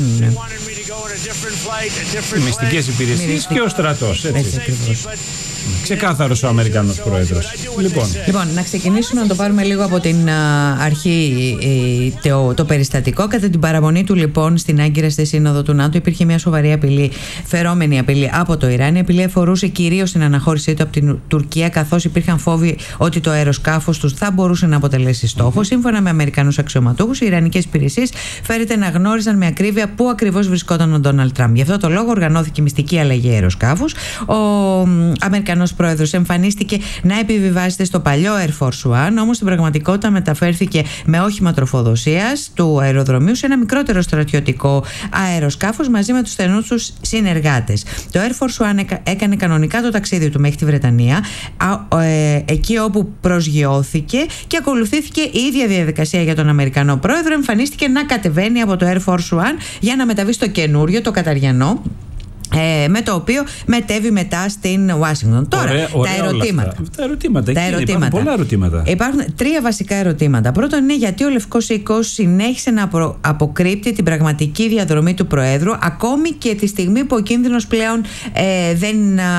Οι μυστικές υπηρεσίες και ο στρατός. Έτσι ακριβώς. Ξεκάθαρος ο Αμερικανός πρόεδρος. Λοιπόν, να ξεκινήσουμε να το πάρουμε λίγο από την αρχή το περιστατικό. Κατά την παραμονή του λοιπόν στην Άγκυρα στη Σύνοδο του ΝΑΤΟ υπήρχε μια σοβαρή απειλή, φερόμενη απειλή από το Ιράν. Η απειλή αφορούσε κυρίως την αναχώρησή του από την Τουρκία, καθώς υπήρχαν φόβοι ότι το αεροσκάφος τους θα μπορούσε να αποτελέσει στόχο. Σύμφωνα με Αμερικανούς αξιωματούχους, οι Ιρανικές υπηρεσίες φέρεται να γνώριζαν με ακρίβεια πού ακριβώς βρισκόταν ο Ντόναλντ Τραμπ. Γι' αυτό το λόγο οργανώθηκε μυστική αλλαγή αεροσκάφους. Ο Αμερικανός πρόεδρος εμφανίστηκε να επιβιβάζεται στο παλιό Air Force One, όμως στην πραγματικότητα μεταφέρθηκε με όχημα τροφοδοσίας του αεροδρομίου σε ένα μικρότερο στρατιωτικό αεροσκάφος μαζί με τους στενούς τους συνεργάτες. Το Air Force One έκανε κανονικά το ταξίδι του μέχρι τη Βρετανία, εκεί όπου προσγειώθηκε, και ακολουθήθηκε η ίδια διαδικασία για τον Αμερικανό πρόεδρο. Εμφανίστηκε να κατεβαίνει από το Air Force One για να μεταβεί στο καινούριο, το καταριανό, με το οποίο μετέβη μετά στην Ουάσιγκτον. Τώρα, τα ερωτήματα. Υπάρχουν πολλά ερωτήματα. Υπάρχουν τρία βασικά ερωτήματα. Πρώτον είναι γιατί ο Λευκός Οίκος συνέχισε να αποκρύπτει την πραγματική διαδρομή του Προέδρου, ακόμη και τη στιγμή που ο κίνδυνος πλέον δεν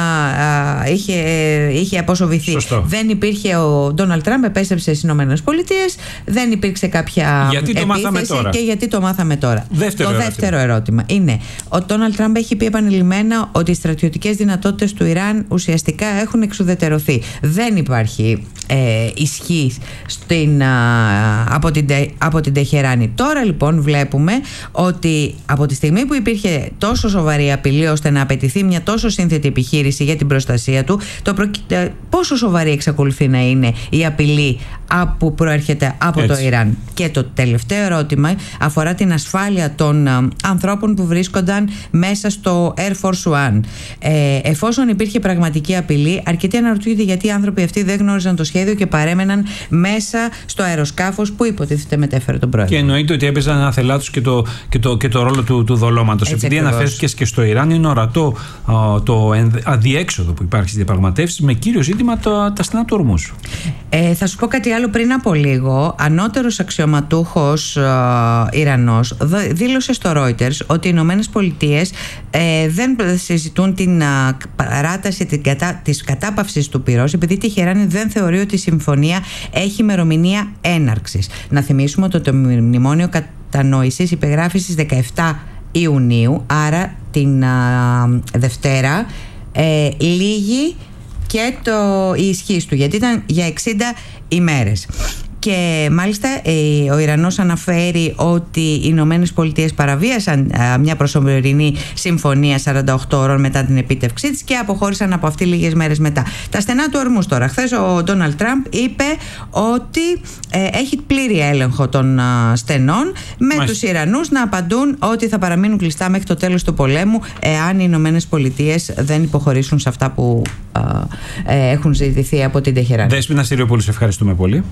είχε αποσοβηθεί. Σωστό. Δεν υπήρχε, ο Ντόναλντ Τραμπ επέστρεψε στις Ηνωμένες Πολιτείες, δεν υπήρξε κάποια επίθεση. Και γιατί το μάθαμε τώρα. Το δεύτερο ερώτημα είναι: ο Ντόναλντ Τραμπ έχει πει επανειλημμένα ότι οι στρατιωτικές δυνατότητες του Ιράν ουσιαστικά έχουν εξουδετερωθεί. Δεν υπάρχει ισχύ από την Τεχεράνη. Τώρα λοιπόν βλέπουμε ότι από τη στιγμή που υπήρχε τόσο σοβαρή απειλή ώστε να απαιτηθεί μια τόσο σύνθετη επιχείρηση για την προστασία του, πόσο σοβαρή εξακολουθεί να είναι η απειλή που προέρχεται από το Ιράν. Και το τελευταίο ερώτημα αφορά την ασφάλεια των ανθρώπων που βρίσκονταν μέσα στο Air Force One. Εφόσον υπήρχε πραγματική απειλή, αρκετοί αναρωτιούνται γιατί οι άνθρωποι αυτοί δεν γνώριζαν το σχέδιο και παρέμεναν μέσα στο αεροσκάφος που υποτίθεται μετέφερε τον πρόεδρο. Και εννοείται ότι έπαιζαν άθελά τους και το ρόλο του δολώματος. Επειδή αναφέρθηκες και στο Ιράν, είναι ορατό το αδιέξοδο που υπάρχει στις διαπραγματεύσεις, με κύριο ζήτημα τα στενά του Ορμούς. Θα σου πω κάτι άλλο πριν από λίγο. Ανώτερος αξιωματούχος Ιρανός δήλωσε στο Reuters ότι οι Ηνωμένες Πολιτείες δεν συζητούν την παράταση της κατάπαυσης του πυρός, επειδή η Τεχεράνη δεν θεωρεί ότι η συμφωνία έχει ημερομηνία έναρξης. Να θυμίσουμε ότι το μνημόνιο κατανόησης υπεγράφει στις 17 Ιουνίου, άρα την Δευτέρα λήγει και η ισχύς του, γιατί ήταν για 60 ημέρες. Και μάλιστα ο Ιρανός αναφέρει ότι οι Ηνωμένες Πολιτείες παραβίασαν μια προσωρινή συμφωνία 48 ώρων μετά την επίτευξή της και αποχώρησαν από αυτή λίγες μέρες μετά. Τα στενά του Ορμούς τώρα. Χθες ο Ντόναλντ Τραμπ είπε ότι έχει πλήρη έλεγχο των στενών, με τους Ιρανούς να απαντούν ότι θα παραμείνουν κλειστά μέχρι το τέλος του πολέμου εάν οι Ηνωμένες Πολιτείες δεν υποχωρήσουν σε αυτά που έχουν ζητηθεί από την Τεχεράνη. Δέσποινα Συριοπούλου, σε ευχαριστούμε πολύ.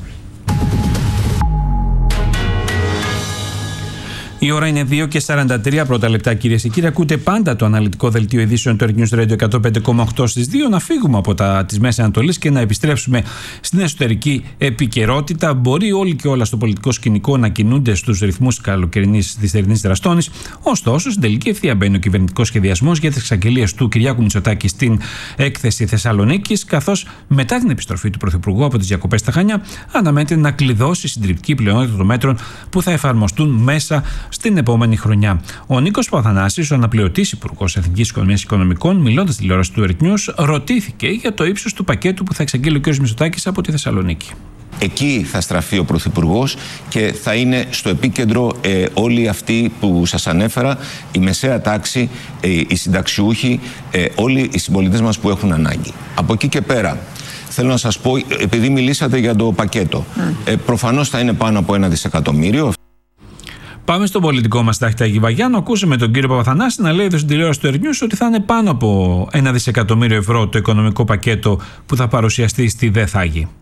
Η ώρα είναι 2:43 πρώτα λεπτά, κυρίες και κύριοι. Ακούτε πάντα το αναλυτικό δελτίο ειδήσεων του News Radio 105,8 στις 2. Να φύγουμε από της Μέσης Ανατολής και να επιστρέψουμε στην εσωτερική επικαιρότητα. Μπορεί όλοι και όλα στο πολιτικό σκηνικό να κινούνται στους ρυθμούς καλοκαιρινής θερινής δραστόνης. Ωστόσο, στην τελική ευθεία μπαίνει ο κυβερνητικός σχεδιασμός για τις εξαγγελίες του Κυριάκου Μητσοτάκη στην έκθεση Θεσσαλονίκης, καθώς μετά την επιστροφή του Πρωθυπουργού από τις διακοπές στα Χανιά, αναμένεται να κλειδώσει η συντριπτική πλειονότητα των μέτρων που θα εφαρμοστούν μέσα στην επόμενη χρονιά. Ο Νίκος Παπαθανάσης, ο αναπληρωτής Υπουργός Εθνικής Οικονομίας και Οικονομικών, μιλώντας στη τηλεόραση του News, ρωτήθηκε για το ύψος του πακέτου που θα εξαγγείλει ο κ. Μητσοτάκης από τη Θεσσαλονίκη. Εκεί θα στραφεί ο Πρωθυπουργός και θα είναι στο επίκεντρο όλοι αυτοί που σας ανέφερα, η μεσαία τάξη, οι συνταξιούχοι, όλοι οι συμπολίτες μας που έχουν ανάγκη. Από εκεί και πέρα, θέλω να σας πω, επειδή μιλήσατε για το πακέτο, προφανώς θα είναι πάνω από 1 δισεκατομμύριο. Πάμε στον πολιτικό μας τάχτη Αγιβαγιάννου. Ακούσαμε τον κύριο Παπαθανάση να λέει εδώ στην τηλεόραση του News ότι θα είναι πάνω από 1 δισεκατομμύριο ευρώ το οικονομικό πακέτο που θα παρουσιαστεί στη ΔΕΘΑΓΗ.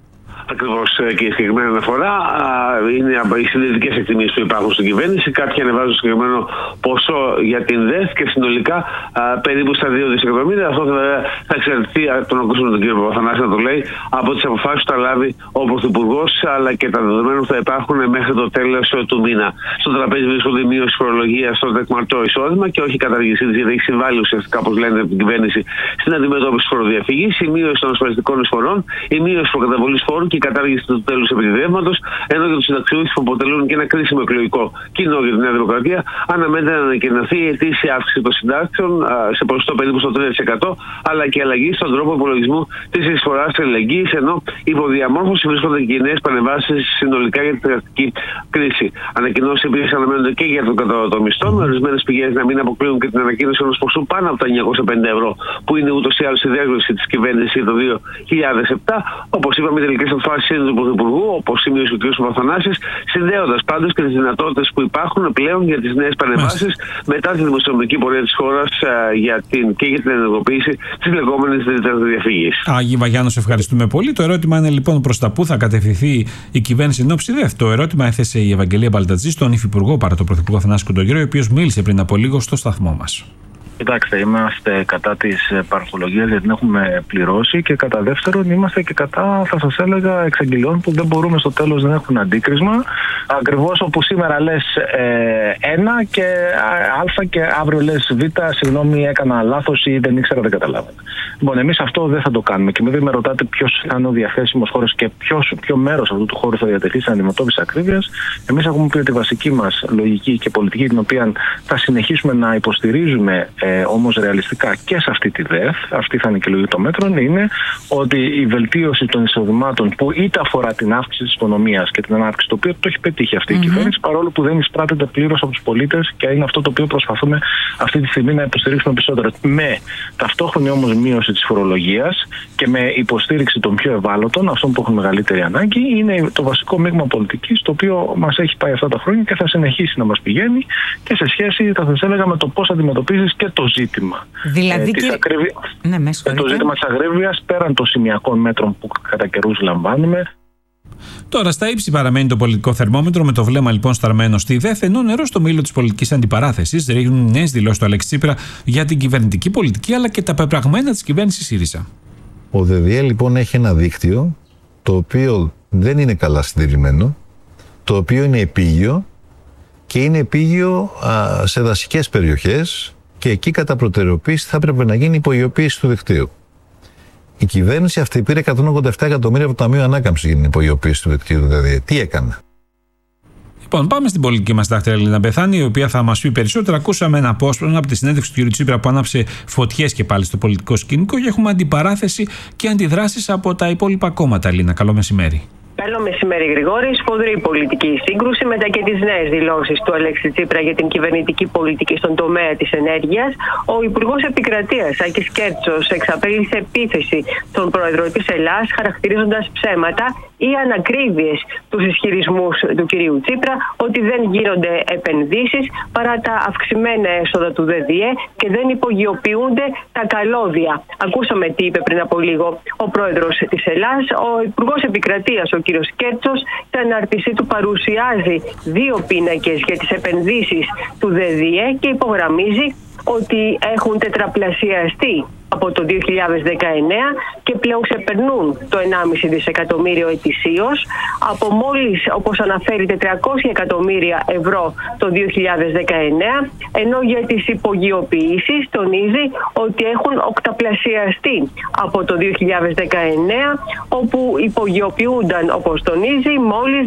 ακριβώς και η συγκεκριμένη αναφορά. Είναι οι συνδετικές εκτιμήσεις που υπάρχουν στην κυβέρνηση. Κάποιοι ανεβάζουν συγκεκριμένο ποσό για την ΔΕΘ και συνολικά περίπου στα 2 δισεκατομμύρια. Αυτό βέβαια θα εξαρτηθεί, τον ακούσαμε τον κύριο Παπαθανάση να το λέει, από τις αποφάσεις που θα λάβει ο Πρωθυπουργός, αλλά και τα δεδομένα που θα υπάρχουν μέχρι το τέλος του μήνα. Στο τραπέζι βρίσκονται η μείωση φορολογίας στο τεκμαρτό εισόδημα και όχι η καταργησή της, γιατί έχει συμβάλει ουσιαστικά, όπως λένε από την κυβέρνηση, στην αντιμετώπιση φοροδιαφυγής, η μείωση των ασφαλιστικών εισφορών, η μείωση προκαταβολής φόρου και η κατάργηση του τέλους επιτιδεύματος, ενώ για τους συνταξιούχους που αποτελούν και ένα κρίσιμο εκλογικό κοινό για τη Νέα Δημοκρατία, αναμένεται να ανακοινωθεί η ετήσια αύξηση των συντάξεων σε ποσοστό περίπου στο 3%, αλλά και αλλαγή στον τρόπο υπολογισμού της εισφοράς αλληλεγγύης, ενώ υποδιαμόρφωση βρίσκονται και οι νέες παρεμβάσεις συνολικά για την εργατική κρίση. Ανακοινώσεις επίσης αναμένονται και για τον κατώτατο μισθό, με ορισμένες πηγές να μην αποκλείουν και την ανακοίνωση ενός ποσού πάνω από τα 950 ευρώ, που είναι ούτως ή άλλως η διάγνωση της κυβέρνησης το 2007. Όπως είπαμε, οι τελικές αποφάσεις είναι του Πρωθυπουργού, όπως σημείωσε ο κ. Παπαθανάσης, συνδέοντας πάντως και τις δυνατότητες που υπάρχουν πλέον για τις νέες παρεμβάσεις μετά τη δημοσιονομική πορεία της χώρας και για την ενεργοποίηση της λεγόμενης διαφυγής. Άγιοι Βαγιάννος, ευχαριστούμε πολύ. Το ερώτημα είναι λοιπόν προς τα πού θα κατευθυνθεί η κυβέρνηση εν ώψη ΔΕΘ. Το ερώτημα έθεσε η Ευαγγελία Μπαλτατζή στον Υφυπουργό παρά τον Πρωθυπουργό Θανάση Κοντογιώργη, ο οποίος μίλησε πριν από λίγο στο σταθμό μας. Κοιτάξτε, είμαστε κατά της παρχολογίας γιατί την έχουμε πληρώσει, και κατά δεύτερον είμαστε και κατά, θα σας έλεγα, εξαγγελιών που δεν μπορούμε στο τέλος να έχουν αντίκρισμα. Ακριβώς όπου σήμερα λες ένα και α και αύριο λες β, συγγνώμη, έκανα λάθος ή δεν ήξερα, δεν καταλάβαινα. Λοιπόν, εμείς αυτό δεν θα το κάνουμε, και επειδή με ρωτάτε ποιος θα είναι ο διαθέσιμος χώρος και ποιο μέρος αυτού του χώρου θα διατεθεί στην αντιμετώπιση ακρίβειας, εμείς έχουμε πει ότι η βασική μας λογική και πολιτική, την οποία θα συνεχίσουμε να υποστηρίζουμε όμως ρεαλιστικά και σε αυτή τη ΔΕΘ, αυτή θα είναι και η λογική των μέτρων, είναι ότι η βελτίωση των εισοδημάτων, που είτε αφορά την αύξηση της οικονομίας και την ανάπτυξη, το οποίο το έχει πετύχει αυτή η κυβέρνηση, παρόλο που δεν εισπράττεται πλήρως από τους πολίτες, και είναι αυτό το οποίο προσπαθούμε αυτή τη στιγμή να υποστηρίξουμε περισσότερο. Με ταυτόχρονη όμως μείωση της φορολογίας και με υποστήριξη των πιο ευάλωτων, αυτών που έχουν μεγαλύτερη ανάγκη, είναι το βασικό μείγμα πολιτικής, το οποίο μας έχει πάει αυτά τα χρόνια και θα συνεχίσει να μας πηγαίνει, και σε σχέση, θα σας έλεγα, με το πώς αντιμετωπίζεις και το ζήτημα. Δηλαδή το ζήτημα της ακρίβειας, πέραν των σημειακών μέτρων που κατά καιρούς λαμβάνουμε. Τώρα, στα ύψη παραμένει το πολιτικό θερμόμετρο, με το βλέμμα λοιπόν στραμμένο στη ΔΕΘ, ενώ νερό στο μήλο της πολιτικής αντιπαράθεσης ρίχνουν νέες δηλώσεις του Αλέξη Τσίπρα για την κυβερνητική πολιτική, αλλά και τα πεπραγμένα της κυβέρνησης ΣΥΡΙΖΑ. Ο ΔΔΕ λοιπόν έχει ένα δίκτυο το οποίο δεν είναι καλά συντηρημένο, το οποίο είναι επίγειο, και είναι επίγειο σε δασικές περιοχές, και εκεί κατά προτεραιοποίηση θα έπρεπε να γίνει υπογειοποίηση του δικτύου. Η κυβέρνηση αυτή πήρε 187 εκατομμύρια από το Ταμείο Ανάκαμψης για την υπογειοποίηση του δικτύου. Δηλαδή, τι έκανε? Λοιπόν, πάμε στην πολιτική μας δάκτυρα Ελίνα Μπεθάνη, η οποία θα μας πει περισσότερα. Ακούσαμε ένα απόσπασμα από τη συνέντευξη του κ. Τσίπρα που άναψε φωτιές και πάλι στο πολιτικό σκηνικό, και έχουμε αντιπαράθεση και αντιδράσεις από τα υπόλοιπα κόμματα. Ελίνα, καλό μεσημέρι. Καλό μεσημέρι, Γρηγόρη. Σφοδρή πολιτική σύγκρουση μετά και τις νέες δηλώσεις του Αλέξη Τσίπρα για την κυβερνητική πολιτική στον τομέα της ενέργειας. Ο Υπουργός Επικρατείας Άκης Κέρτσος εξαπέλυσε επίθεση στον πρόεδρο της Ελλάς, χαρακτηρίζοντας ψέματα ή ανακρίβειες τους ισχυρισμούς του κυρίου Τσίπρα ότι δεν γίνονται επενδύσεις παρά τα αυξημένα έσοδα του ΔΔΕ και δεν υπογειοποιούνται τα καλώδια. Ακούσαμε τι είπε πριν από λίγο ο πρόεδρος της Ελλάς. Ο Υπουργός Επικρατείας, ο κύριος Κέρτσος, στην ανάρτησή του παρουσιάζει 2 πίνακες για τις επενδύσεις του ΔΔΕ και υπογραμμίζει ότι έχουν τετραπλασιαστεί από το 2019 και πλέον ξεπερνούν το 1,5 δισεκατομμύριο ετησίως, από μόλις, όπως αναφέρει, 400 εκατομμύρια ευρώ το 2019, ενώ για τις υπογειοποιήσεις τονίζει ότι έχουν οκταπλασιαστεί από το 2019, όπου υπογειοποιούνταν, όπως τονίζει, μόλις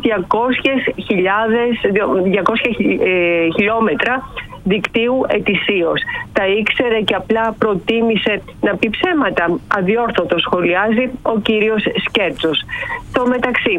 200 χιλιόμετρα δικτύου ετησίως. Τα ήξερε και απλά προτίμησε να πει ψέματα, αδιόρθωτο σχολιάζει ο κύριος Σκέρτσος. Στο μεταξύ,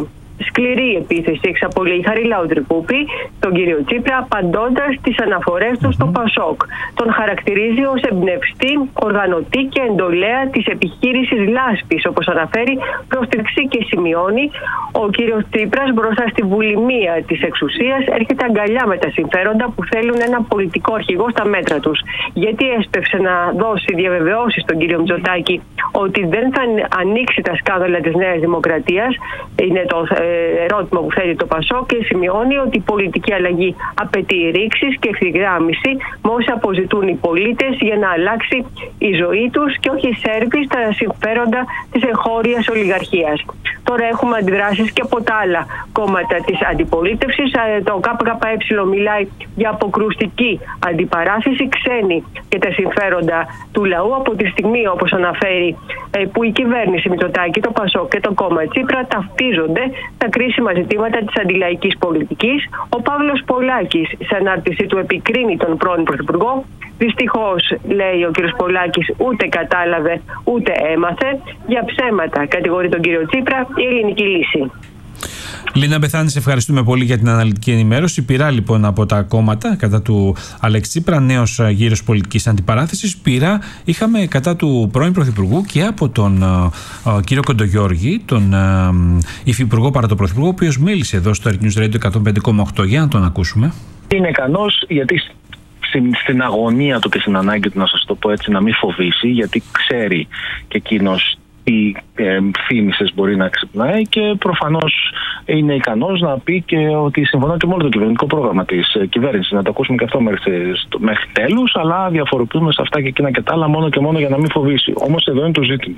σκληρή επίθεση, εξαπολύει η Χαρίλαου Τρικούπη τον κύριο Τσίπρα, απαντώντας τις αναφορές του στο Πασόκ. Τον χαρακτηρίζει ως εμπνευστή, οργανωτή και εντολέα της επιχείρησης λάσπης, όπως αναφέρει προς τη δεξί και σημειώνει. Ο κύριος Τσίπρας μπροστά στη βουλημία της εξουσίας έρχεται αγκαλιά με τα συμφέροντα που θέλουν ένα πολιτικό αρχηγό στα μέτρα τους. Γιατί έσπευσε να δώσει διαβεβαιώσεις στον κύριο Μητσοτάκη ότι δεν θα ανοίξει τα σκάνδαλα της Νέας Δημοκρατίας, είναι το ερώτημα που θέτει το Πασόκ, και σημειώνει ότι η πολιτική αλλαγή απαιτεί ρήξεις και ευθυγράμμιση με όσα αποζητούν οι πολίτες για να αλλάξει η ζωή τους και όχι σέρβει στα συμφέροντα της εγχώριας ολιγαρχίας. Τώρα έχουμε αντιδράσεις και από τα άλλα κόμματα της αντιπολίτευσης. Το ΚΚΕ μιλάει για αποκρουστική αντιπαράθεση, ξένη και τα συμφέροντα του λαού, από τη στιγμή, όπως αναφέρει, που η κυβέρνηση Μητσοτάκη, το Πασόκ και το κόμμα Τσίπρα ταυτίζονται τα κρίσιμα ζητήματα της αντιλαϊκής πολιτικής. Ο Παύλος Πολάκης, σε ανάρτησή του, επικρίνει τον πρώην Πρωθυπουργό. Δυστυχώς, λέει ο κ. Πολάκης, ούτε κατάλαβε ούτε έμαθε. Για ψέματα κατηγορεί τον κύριο Τσίπρα η ελληνική λύση. Λίνα Μπεθάνη, σε ευχαριστούμε πολύ για την αναλυτική ενημέρωση. Πειρά λοιπόν από τα κόμματα κατά του Αλέξη Τσίπρα, νέος γύρος πολιτικής αντιπαράθεσης. Πειρά είχαμε κατά του πρώην Πρωθυπουργού και από τον κύριο Κοντογιώργη, τον υφυπουργό παρά τον Πρωθυπουργό, ο οποίος μίλησε εδώ στο News Radio 105,8. Για να τον ακούσουμε. Είναι ικανός, γιατί στην αγωνία του και στην ανάγκη του, να σας το πω έτσι, να μην φοβήσει, γιατί ξέρει και εκείνος τι φήμισες μπορεί να ξυπνάει, και προφανώς είναι ικανός να πει και ότι συμφωνώ και με όλο το κυβερνητικό πρόγραμμα της κυβέρνησης. Να το ακούσουμε και αυτό μέχρι τέλους, αλλά διαφοροποιούμε σε αυτά και εκείνα και τα άλλα μόνο και μόνο για να μην φοβήσει. Όμως εδώ είναι το ζήτημα.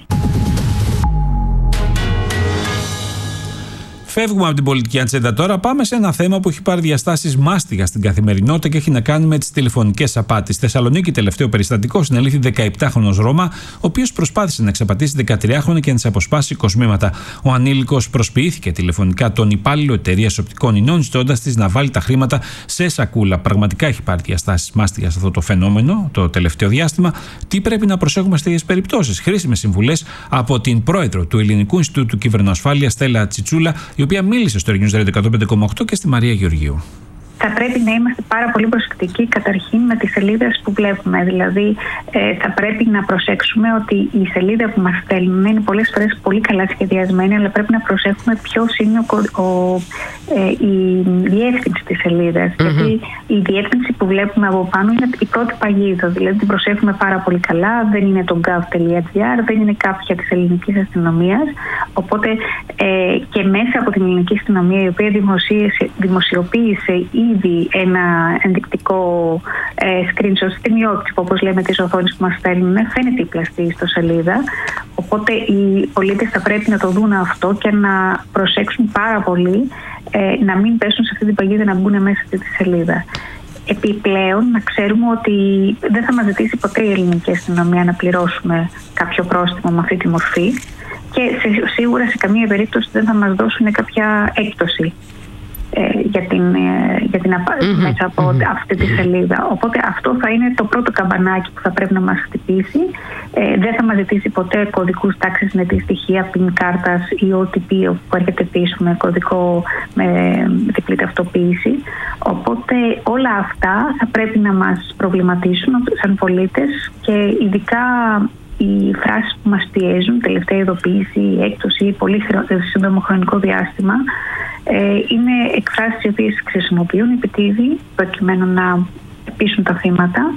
Φεύγουμε από την πολιτική ατζέντα τώρα. Πάμε σε ένα θέμα που έχει πάρει διαστάσεις μάστιγα στην καθημερινότητα και έχει να κάνει με τις τηλεφωνικές απάτες. Στη Θεσσαλονίκη, τελευταίο περιστατικό, συνελήφθη 17χρονος Ρώμα, ο οποίος προσπάθησε να εξαπατήσει 13χρονη και να της αποσπάσει κοσμήματα. Ο ανήλικος προσποιήθηκε τηλεφωνικά τον υπάλληλο εταιρείας οπτικών ινών, ζητώντας της να βάλει τα χρήματα σε σακούλα. Πραγματικά έχει πάρει διαστάσεις μάστιγα σε αυτό το φαινόμενο το τελευταίο διάστημα. Τι πρέπει να προσέχουμε σε τέτοιες περιπτώσεις? Χρήσιμες συμβουλές από την πρόεδρο του Ελληνικού Ινστιτούτου Κυβερνοασφάλειας, Στέλλα Τσιτσούλα, η οποία μίλησε στο News Radio 105,8, και στη Μαρία Γεωργίου. Θα πρέπει να είμαστε πάρα πολύ προσεκτικοί καταρχήν με τις σελίδες που βλέπουμε. Δηλαδή, θα πρέπει να προσέξουμε ότι η σελίδα που μας στέλνουν είναι πολλές φορές πολύ καλά σχεδιασμένη, αλλά πρέπει να προσέχουμε ποιος είναι η διεύθυνση της σελίδας. Γιατί η διεύθυνση που βλέπουμε από πάνω είναι η πρώτη παγίδα. Δηλαδή, την προσέχουμε πάρα πολύ καλά. Δεν είναι το gov.gr, δεν είναι κάποια της ελληνικής αστυνομίας. Οπότε και μέσα από την ελληνική αστυνομία, η οποία δημοσιοποίησε ήδη ένα ενδεικτικό screenshot, στιγμιότυπο, όπως λέμε, της οθόνης που μας στέλνουν, φαίνεται η πλαστή ιστοσελίδα. Οπότε οι πολίτες θα πρέπει να το δουν αυτό και να προσέξουν πάρα πολύ να μην πέσουν σε αυτή την παγίδα, να μπουν μέσα σε αυτή τη σελίδα. Επιπλέον, να ξέρουμε ότι δεν θα μας ζητήσει ποτέ η ελληνική αστυνομία να πληρώσουμε κάποιο πρόστιμο με αυτή τη μορφή, και σίγουρα σε καμία περίπτωση δεν θα μας δώσουν κάποια έκπτωση για την μέσα από αυτή τη σελίδα. Οπότε αυτό θα είναι το πρώτο καμπανάκι που θα πρέπει να μας χτυπήσει. Δεν θα μας ζητήσει ποτέ κωδικούς τάξης με τη στοιχεία PIN κάρτας ή OTP που έρχεται πίσω με κωδικό με διπλή ταυτοποίηση. Οπότε όλα αυτά θα πρέπει να μας προβληματίσουν σαν πολίτες, και ειδικά οι φράσεις που μας πιέζουν, τελευταία ειδοποίηση, έκπτωση, πολύ σύντομο χρονικό διάστημα, είναι εκφράσεις οι οποίες χρησιμοποιούν επιτίδη προκειμένου να πείσουν τα θύματα.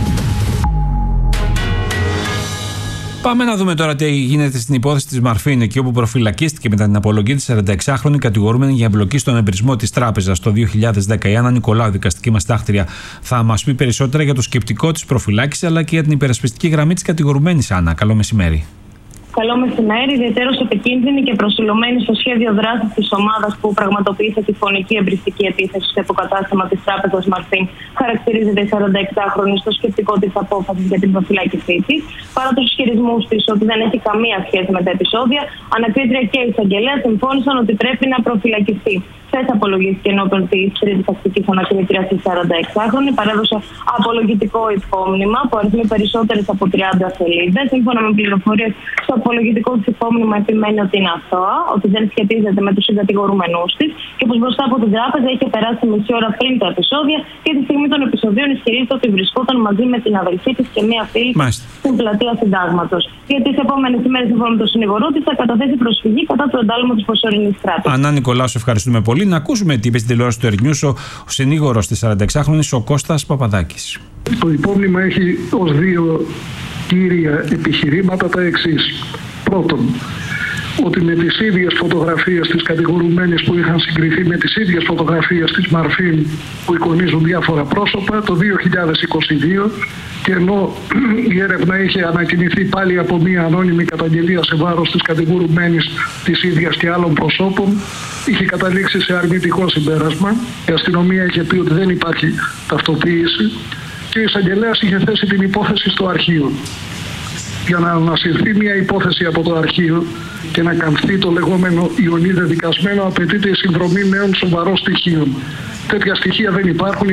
Πάμε να δούμε τώρα τι γίνεται στην υπόθεση της Μαρφίν, εκεί όπου προφυλακίστηκε μετά την απολογή της 46χρονη κατηγορούμενη για εμπλοκή στον εμπρισμό της τράπεζας το 2010. Η Άννα Νικολάου, δικαστική μας τάχτρια, θα μας πει περισσότερα για το σκεπτικό της προφυλάκησης, αλλά και για την υπερασπιστική γραμμή της κατηγορουμένης. Άννα, καλό μεσημέρι. Καλό μεσημέρι. Ιδιαίτερως επικίνδυνη και προσιλωμένη στο σχέδιο δράσης της ομάδας που πραγματοποίησε τη φωνική εμπριστική επίθεση στο υποκατάστημα της τράπεζας Μαρφίν, χαρακτηρίζεται η 46χρονη στο σκεπτικό της απόφασης για την προφυλάκησή της. Παρά τους ισχυρισμούς της ότι δεν έχει καμία σχέση με τα επεισόδια, ανακρίτρια και η εισαγγελέα συμφώνησαν ότι πρέπει να προφυλακιστεί. Σε Χθες απολογήθηκε ενώπιον της τρίτης τακτικής ανακριτήρας της 46χρονη. Παρέδωσε απολογητικό υπόμνημα που αριθμεί περισσότερες από 30 σελίδες. Σύμφωνα με πληροφορίες, στο απολογητικό της υπόμνημα επιμένει ότι είναι αθώα, ότι δεν σχετίζεται με τους συγκατηγορούμενους της και πως μπροστά από την τράπεζα είχε περάσει μισή ώρα πριν τα επεισόδια και τη στιγμή των επεισοδίων ισχυρίζεται ότι βρισκόταν μαζί με την αδελφή της και μία φίλη στην πλατεία Συντάγματος. Για τις επόμενες ημέρες, σύμφωνα με τον συνηγορό της, θα καταθέσει προσφυγή κατά του εντάλματος της προσωρινής κράτησης. Ανά Νικολάου, ευχαριστούμε πολύ. Να ακούσουμε τι είπε στην τηλεόραση του Ερνιούς ο συνήγορος της 46χρονης, ο Κώστας Παπαδάκης. Το υπόμνημα έχει ως δύο κύρια επιχειρήματα τα εξής. Πρώτον, ότι με τις ίδιες φωτογραφίες της κατηγορουμένης που είχαν συγκριθεί με τις ίδιες φωτογραφίες της Μαρφίν που εικονίζουν διάφορα πρόσωπα το 2022, και ενώ η έρευνα είχε ανακοινηθεί πάλι από μία ανώνυμη καταγγελία σε βάρος της κατηγορουμένης της ίδιας και άλλων προσώπων, είχε καταλήξει σε αρνητικό συμπέρασμα. Η αστυνομία είχε πει ότι δεν υπάρχει ταυτοποίηση και ο εισαγγελέας είχε θέσει την υπόθεση στο αρχείο. Για να ανασυρθεί μια υπόθεση από το αρχείο και να καμφθεί το λεγόμενο ιονί δεδικασμένο, απαιτείται η συνδρομή νέων σοβαρών στοιχείων. Τέτοια στοιχεία δεν υπάρχουν.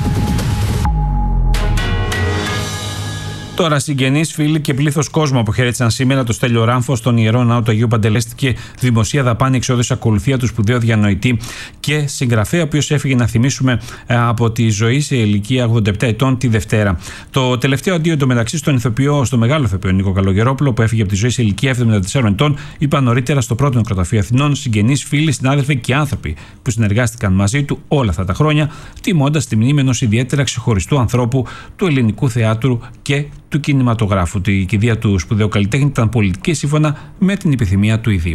Τώρα, συγγενείς, φίλοι και πλήθος κόσμου αποχαιρέτησαν σήμερα το Στέλιο Ράμφο στον Ιερό Ναό του Αγίου Παντελέστη και δημοσία δαπάνη εξόδου ακολουθία του σπουδαίου διανοητή και συγγραφέα, ο οποίος έφυγε, να θυμίσουμε, από τη ζωή σε ηλικία 87 ετών τη Δευτέρα. Το τελευταίο αντίο εντωμεταξύ στο μεγάλο ηθοποιό Νίκο Καλογερόπουλο, που έφυγε από τη ζωή σε ηλικία 74 ετών, είπα νωρίτερα στο πρώτο νεκροταφείο Αθηνών συγγενείς, φίλοι, συνάδελφοι και άνθρωποι που συνεργάστηκαν μαζί του όλα αυτά τα χρόνια, τιμώντας τη μνήμη ενός ιδιαίτερα ξεχωριστού ανθρώπου του ελληνικού θεάτρου και του κινηματογράφου. Η κηδεία του σπουδαίου καλλιτέχνη ήταν πολιτική σύμφωνα με την επιθυμία του ιδίου.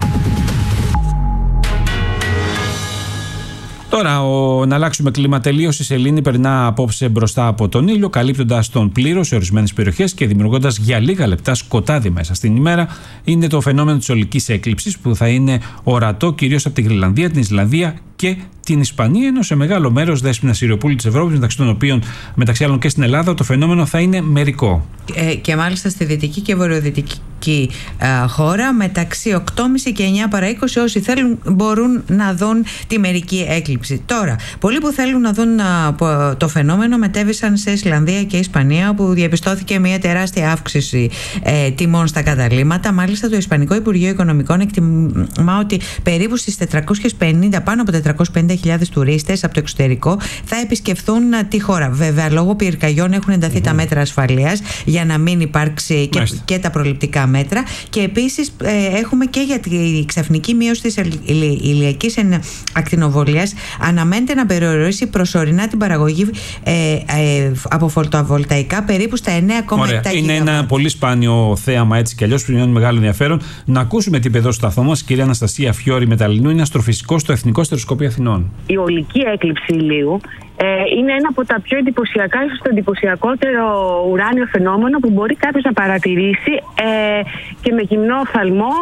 Τώρα, να αλλάξουμε κλίμα τελείως. Η σελήνη περνά απόψε μπροστά από τον ήλιο, καλύπτοντας τον πλήρως σε ορισμένες περιοχές και δημιουργώντας για λίγα λεπτά σκοτάδι μέσα στην ημέρα. Είναι το φαινόμενο της ολικής έκλειψης που θα είναι ορατό κυρίως από τη Γροιλανδία, την Ισλανδία και την Ισπανία, ενώ σε μεγάλο μέρος Δέσποινα Συριοπούλη της Ευρώπης, μεταξύ άλλων και στην Ελλάδα, το φαινόμενο θα είναι μερικό. Και μάλιστα στη δυτική και βορειοδυτική χώρα, μεταξύ 8.30 και 9 παρά 20, όσοι θέλουν μπορούν να δουν τη μερική έκλειψη. Τώρα, πολλοί που θέλουν να δουν το φαινόμενο μετέβησαν σε Ισλανδία και Ισπανία, όπου διαπιστώθηκε μια τεράστια αύξηση τιμών στα καταλύματα. Μάλιστα, το Ισπανικό Υπουργείο Οικονομικών εκτιμά ότι περίπου στις 450, πάνω από 450.000 τουρίστες από το εξωτερικό θα επισκεφθούν τη χώρα. Βέβαια, λόγω πυρκαγιών έχουν ενταθεί τα μέτρα ασφαλείας για να μην υπάρξει και τα προληπτικά μέτρα. Και επίσης έχουμε και για τη ξαφνική μείωση της ηλιακής ακτινοβολίας. Αναμένεται να περιορίσει προσωρινά την παραγωγή από φωτοβολταϊκά περίπου στα 9,7 Είναι ένα πολύ σπάνιο θέαμα, έτσι κι αλλιώς, που είναι μεγάλο ενδιαφέρον. Να ακούσουμε την παιδό στο σταθμό μας, η κυρία Αναστασία Φιώρη Μεταλλινού, είναι αστροφυσικός στο Εθνικό Στεροσκοπείο Αθηνών. Η ολική έκλειψη ηλίου είναι ένα από τα πιο εντυπωσιακά, ίσως το εντυπωσιακότερο ουράνιο φαινόμενο που μπορεί κάποιος να παρατηρήσει και με γυμνό οφθαλμό,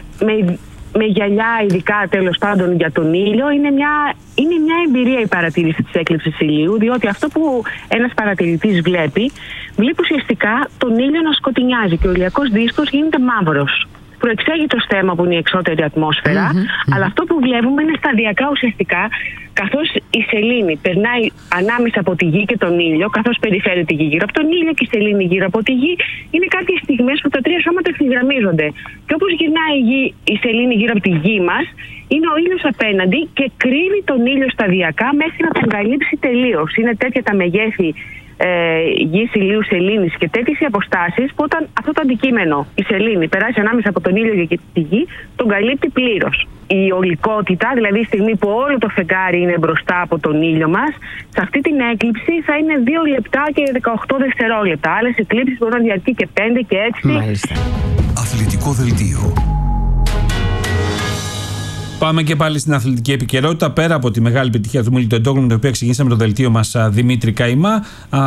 με γυαλιά ειδικά τέλος πάντων για τον ήλιο. Είναι μια εμπειρία η παρατήρηση της έκλειψης ηλίου, διότι αυτό που ένας παρατηρητής βλέπει ουσιαστικά τον ήλιο να σκοτεινιάζει και ο ηλιακός δίσκος γίνεται μαύρος. Προεξέγει το στέμμα που είναι η εξώτερη ατμόσφαιρα, αλλά αυτό που βλέπουμε είναι σταδιακά ουσιαστικά, καθώς η σελήνη περνάει ανάμεσα από τη γη και τον ήλιο, καθώς περιφέρει τη γη γύρω από τον ήλιο και η σελήνη γύρω από τη γη, είναι κάποιες στιγμές που τα τρία σώματα ευθυγραμμίζονται. Και όπως γυρνάει η σελήνη γύρω από τη γη μας, είναι ο ήλιος απέναντι και κρύβει τον ήλιο σταδιακά μέχρι να τον καλύψει τελείως. Είναι τέτοια τα μεγέθη γης, ηλίου, σελήνης και τέτοιες οι αποστάσεις που όταν αυτό το αντικείμενο, η σελήνη, περάσει ανάμεσα από τον ήλιο και τη γη, τον καλύπτει πλήρως. Η ολικότητα, δηλαδή η στιγμή που όλο το φεγγάρι είναι μπροστά από τον ήλιο μας, σε αυτή την έκλειψη θα είναι 2 λεπτά και 18 δευτερόλεπτα. Άλλες εκλήψεις μπορούν να διαρκεί και 5 και 6. Μάλιστα. Αθλητικό δελτίο. Πάμε και πάλι στην αθλητική επικαιρότητα. Πέρα από τη μεγάλη επιτυχία του Μίλτο Εντόγλου, με την οποία ξεκινήσαμε το δελτίο μας, Δημήτρη Καϊμά,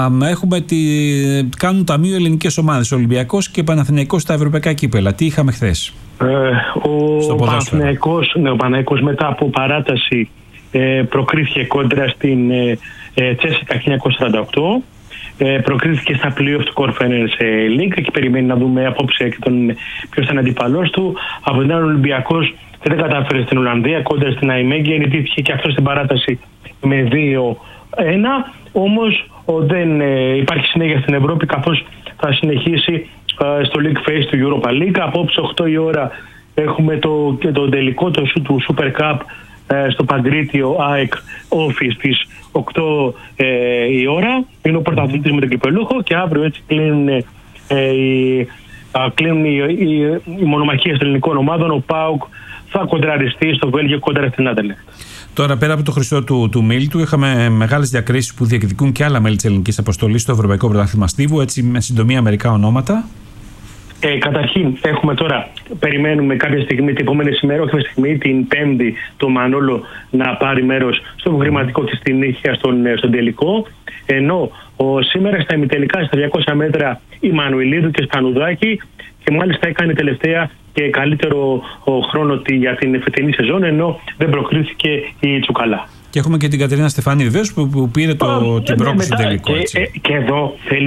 κάνουν ταμείο ελληνικές ομάδες, Ολυμπιακός και Παναθηναϊκός στα ευρωπαϊκά κύπελα. Τι είχαμε χθες? Ο Παναθηναϊκός μετά από παράταση προκρίθηκε κόντρα στην Τσέσικα 1948. Προκρίθηκε στα play-off του Conference League και περιμένει να δούμε απόψε και ποιος θα είναι αντιπαλός του. Από την άλλη, ο Ολυμπιακός και δεν κατάφερε στην Ολλανδία κόντρα στην Αϊμέγγι. Ενητήθηκε και αυτό στην παράταση με 2-1. Όμως δεν υπάρχει συνέχεια στην Ευρώπη, καθώς θα συνεχίσει στο League Phase του Europa League. Απόψε 8 η ώρα έχουμε το τελικό του Super Cup στο Παγκρίτιο ΑΕΚ Office στις 8 η ώρα. Είναι ο πρωταθλητής με τον κυπελούχο και αύριο έτσι κλείνουν οι μονομαχίες των ελληνικών ομάδων. Ο ΠΑΟΚ θα κοντραριστεί στο Βέλγιο κόντρα στην Άντερλεχτ. Τώρα, πέρα από το χρυσό του Μίλτου, είχαμε μεγάλες διακρίσεις που διεκδικούν και άλλα μέλη της ελληνικής αποστολής στο Ευρωπαϊκό Πρωτάθλημα Στίβου. Έτσι, με συντομία, μερικά ονόματα. Καταρχήν, έχουμε τώρα, περιμένουμε κάποια στιγμή, την επόμενη ημέρα, όχι στιγμή, την Πέμπτη, το Μανόλο να πάρει μέρος στο προγραμματικό και στην νύχια στον τελικό. Ενώ σήμερα στα ημιτελικά, στα 200 μέτρα, η Μανουηλίδου και Σπανουδάκη, και μάλιστα έκανε τελευταία και καλύτερο χρόνο για την φετινή σεζόν, ενώ δεν προκρίθηκε η Τσουκαλά. Και έχουμε και την Κατερίνα Στεφανίδη, που πήρε την πρόκληση τελικό. Και εδώ θέλει